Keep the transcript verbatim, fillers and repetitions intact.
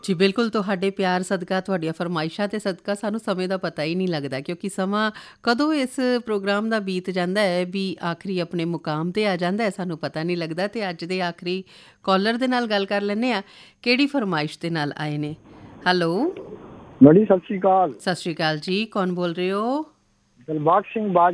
ਜੀ ਬਿਲਕੁਲ, ਤੁਹਾਡੇ ਪਿਆਰ ਸਦਕਾ, ਤੁਹਾਡੀਆਂ ਫਰਮਾਇਸ਼ਾਂ ਤੇ ਸਦਕਾ ਸਾਨੂੰ ਸਮੇਂ ਦਾ ਪਤਾ ਹੀ ਨਹੀਂ ਲੱਗਦਾ, ਕਿਉਂਕਿ ਸਮਾਂ ਕਦੋਂ ਇਸ ਪ੍ਰੋਗਰਾਮ ਦਾ ਬੀਤ ਜਾਂਦਾ ਹੈ ਵੀ ਆਖਰੀ ਆਪਣੇ ਮੁਕਾਮ 'ਤੇ ਆ ਜਾਂਦਾ ਹੈ, ਸਾਨੂੰ ਪਤਾ ਨਹੀਂ ਲੱਗਦਾ। ਅਤੇ ਅੱਜ ਦੇ ਆਖਰੀ ਕਾਲਰ ਦੇ ਨਾਲ ਗੱਲ ਕਰ ਲੈਂਦੇ ਹਾਂ, ਕਿਹੜੀ ਫਰਮਾਇਸ਼ ਦੇ ਨਾਲ ਆਏ ਨੇ। ਹੈਲੋ ਮੈਡਮ ਸਤਿ ਸ਼੍ਰੀ ਅਕਾਲ। ਸਤਿ ਸ਼੍ਰੀ ਅਕਾਲ ਜੀ, ਕੌਣ ਬੋਲ ਰਹੇ ਹੋ? ਦਿਲਬਾਗ ਸਿੰਘ ਬਾਜ